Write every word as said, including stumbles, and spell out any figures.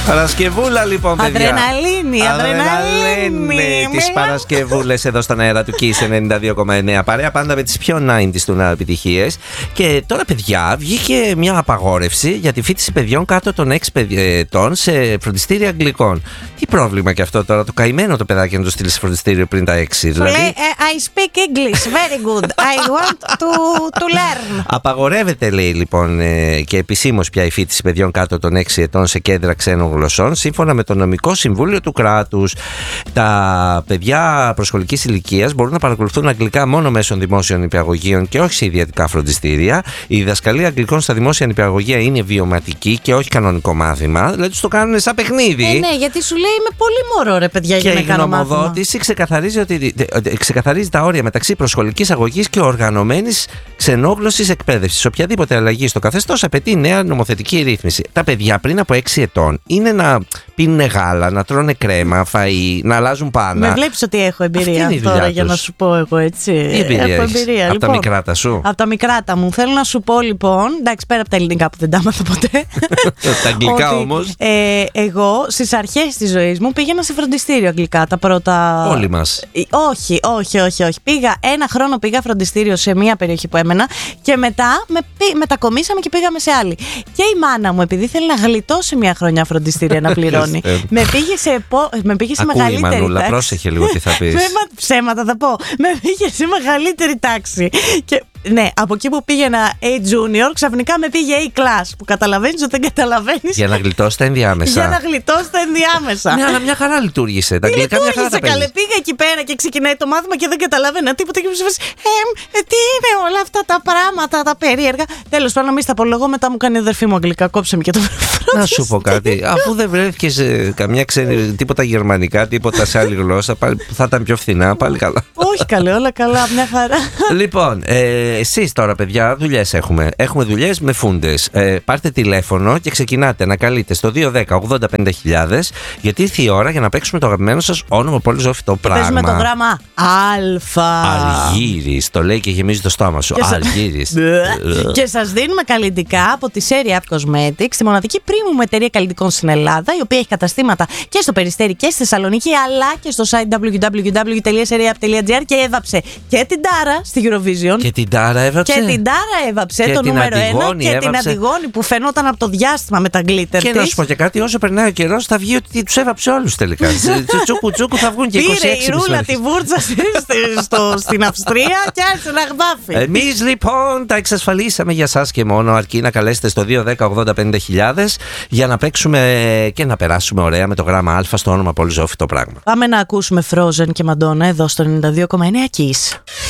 Παρασκευούλα λοιπόν, παιδιά. Αδρεναλίνη, αδρεναλίνη. Τις Παρασκευούλες εδώ στον αέρα του Kiss ενενήντα δύο κόμμα εννέα. Παρέα πάντα με τις πιο ενενήντα του να επιτυχίες. Και τώρα, παιδιά, βγήκε μια απαγόρευση για τη φοιτηση παιδιών κάτω των έξι ετών σε φροντιστήρια αγγλικών. Τι πρόβλημα και αυτό τώρα, το καημένο το παιδάκι να το στείλει σε φροντιστήριο πριν τα έξι. Δηλαδή... Λέει, I speak English very good. I want to, to learn. Απαγορεύεται, λέει λοιπόν, και επισήμως πια η φοιτηση παιδιών κάτω των έξι ετών σε κέντρα ξένων γλωσσών, σύμφωνα με το νομικό συμβούλιο του κράτους. Τα παιδιά προσχολικής ηλικίας μπορούν να παρακολουθούν αγγλικά μόνο μέσω δημόσιων νηπιαγωγείων και όχι σε ιδιωτικά φροντιστήρια. Η διδασκαλία αγγλικών στα δημόσια νηπιαγωγεία είναι βιωματική και όχι κανονικό μάθημα. Δηλαδή τους το κάνουν σαν παιχνίδι. Ε, ναι, γιατί σου λέει είμαι πολύ μωρό, ρε παιδιά, για να κάνω μάθημα. Και η γνωμοδότηση ξεκαθαρίζει, ότι, ξεκαθαρίζει τα όρια μεταξύ προσχολικής αγωγής και οργανωμένης ξενόγλωσσης εκπαίδευσης. Οποιαδήποτε αλλαγή στο καθεστώς απαιτεί νέα νομοθετική ρύθμιση. Τα παιδιά πριν από έξι ετών είναι να πίνουν γάλα, να τρώνε κρέμα, φαΐ, να αλλάζουν πάνα. Με βλέπεις ότι έχω εμπειρία τώρα τους. Για να σου πω εγώ, έτσι. Τι εμπειρία έχω έχεις? εμπειρία. Από λοιπόν, τα μικράτα σου. Από τα μικράτα μου. Θέλω να σου πω λοιπόν, εντάξει, πέρα από τα ελληνικά που δεν τα έμαθα ποτέ. Τα αγγλικά όμως. Ε, εγώ στις αρχές της ζωής μου πήγαινα σε φροντιστήριο αγγλικά τα πρώτα. Όλοι μας. Όχι, όχι, όχι, όχι. Πήγα ένα χρόνο πήγα φροντιστήριο σε μία περιοχή που έμενα και μετά με, μετακομίσαμε και πήγαμε σε άλλη. Και η μάνα μου, επειδή θέλει να γλιτώσει μία χρονιά φροντιστήρια να πληρώνει, με πήγε σε, με πήγε σε Ακούει, μεγαλύτερη Μανούλα, τάξη. πρόσεχε λίγο τι θα πεις. Ψέματα θα πω. Με πήγε σε μεγαλύτερη τάξη. Και ναι, από εκεί που πήγαινα A Junior, ξαφνικά με πήγε A Class. Που καταλαβαίνεις ότι δεν καταλαβαίνεις. Για να γλιτώσει τα ενδιάμεσα. Για να γλιτώσει τα ενδιάμεσα. Ναι, αλλά μια χαρά λειτουργήσε. Τα αγγλικά μια χαρά τα παίρνεις. Καλέ, πήγα εκεί πέρα και ξεκινάει το μάθημα και δεν καταλαβαίνα τίποτα. Και μου είπες, ε, τι είναι όλα αυτά τα πράγματα, τα περίεργα. Τέλος πάντων, μην στα απολογώ, μετά μου κάνει η αδερφή μου αγγλικά. Κόψε με και το βρέφο. Να σου πω κάτι. Αφού δεν βρέθηκε καμιά ξένη, τίποτα γερμανικά, τίποτα σε άλλη γλώσσα, που θα ήταν πιο φθηνά, πάλι καλά. Όχι καλέ, όλα καλά, μια χαρά. Λοιπόν, ε, εσείς τώρα, παιδιά, δουλειές έχουμε. Έχουμε δουλειές με φούντες. Ε, πάρτε τηλέφωνο και ξεκινάτε να καλείτε στο δύο ένα μηδέν ογδόντα πενήντα χιλιάδες, γιατί ήρθε η ώρα για να παίξουμε το αγαπημένο σας όνομα πολύ ζωφτό πράγμα. Παίζουμε το γράμμα Αλφα. Αργύρης. Το λέει και γεμίζει το στόμα σου. Αργύρης. Και σας δίνουμε καλλιτικά από τη Serie Up Cosmetics, τη μοναδική premium εταιρεία καλλιτικών στην Ελλάδα, η οποία έχει καταστήματα και στο Περιστέρι και στη Θεσσαλονίκη, αλλά και στο site double-u double-u double-u τελεία serie up τελεία gr, και έδαψε και την Τάρα στη Eurovision. Και την Τάρα έβαψε. Και την Τάρα έβαψε, και το νούμερο ένα. Και έβαψε. την Αντιγόνη που φαινόταν από το διάστημα με τα γκλίτερ της. Και να σου πω και κάτι, όσο περνάει ο καιρός θα βγει ότι τους έβαψε όλους τελικά. Τσούκου τσούκου θα βγουν και είκοσι έξι. Πήρε η Ρούλα τη βούρτσα στην Αυστρία και άρχισε να γδάφει. Εμείς λοιπόν τα εξασφαλίσαμε για σας και μόνο, αρκεί να καλέσετε στο δύο ένα μηδέν ογδόντα πενήντα χιλιάδες για να παίξουμε και να περάσουμε ωραία με το γράμμα Α στο όνομα πολύ ζωφτό πράγμα. Πάμε να ακούσουμε Frozen και Madonna εδώ στο ενενήντα δύο κόμμα εννέα Kiss.